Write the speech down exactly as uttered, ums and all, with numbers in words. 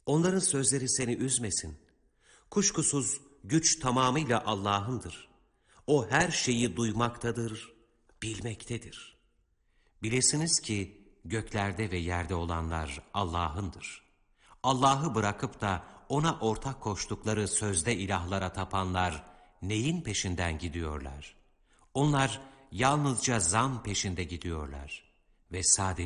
Onların sözleri seni üzmesin. Kuşkusuz güç tamamıyla Allah'ındır. O her şeyi duymaktadır, bilmektedir. Bilesiniz ki göklerde ve yerde olanlar Allah'ındır. Allah'ı bırakıp da ona ortak koştukları sözde ilahlara tapanlar neyin peşinden gidiyorlar? Onlar yalnızca zan peşinde gidiyorlar ve sadece